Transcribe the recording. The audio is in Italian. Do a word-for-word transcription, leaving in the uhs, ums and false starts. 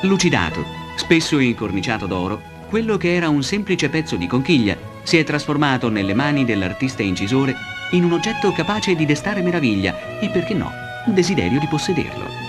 Lucidato, spesso incorniciato d'oro, quello che era un semplice pezzo di conchiglia si è trasformato nelle mani dell'artista incisore in un oggetto capace di destare meraviglia e, perché no, desiderio di possederlo.